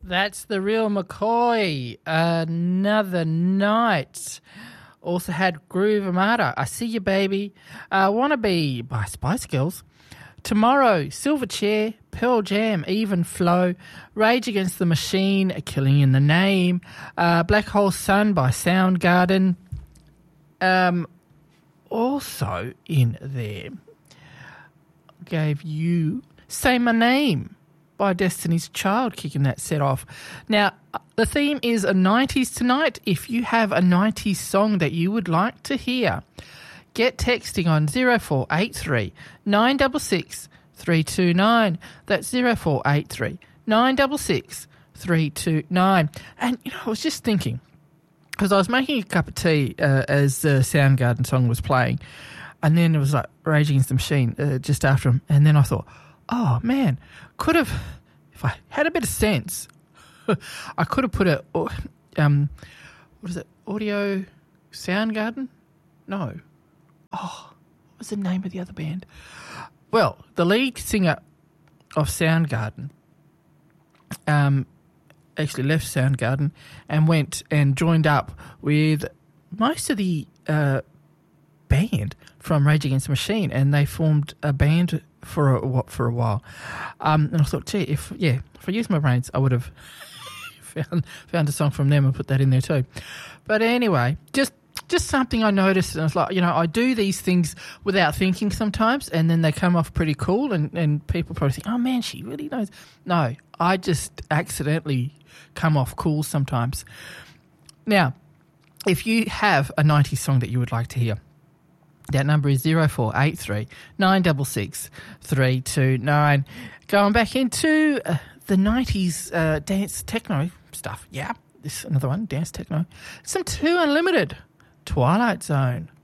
That's the Real McCoy. Another night. Also had Groove Armada. I See You Baby. Wanna Be by Spice Girls. Tomorrow, Silverchair, Pearl Jam, Even Flow, Rage Against the Machine, Killing in the Name, Black Hole Sun by Soundgarden. Also in there, gave you Say My Name by Destiny's Child, kicking that set off. Now, the theme is a 90s tonight. If you have a 90s song that you would like to hear, get texting on 0483 966 329. That's 0483 966 329. And, you know, I was just thinking, because I was making a cup of tea as the Soundgarden song was playing, and then it was like Rage Against the Machine just after him. And then I thought, oh, man, could have, if I had a bit of sense, I could have put what is it, Audio Soundgarden? No. Oh, what was the name of the other band? Well, the lead singer of Soundgarden actually left Soundgarden and went and joined up with most of the band from Rage Against the Machine, and they formed a band for a while. And I thought, gee, if I used my brains, I would have found a song from them and put that in there too. But anyway, just something I noticed, and I was like, you know, I do these things without thinking sometimes, and then they come off pretty cool, and people probably think, oh man, she really knows. No, I just accidentally come off cool sometimes. Now, if you have a 90s song that you would like to hear, that number is 0483 966 329. Going back into the 90s dance techno stuff. Yeah, this is another one, dance techno. Some 2 Unlimited, Twilight Zone.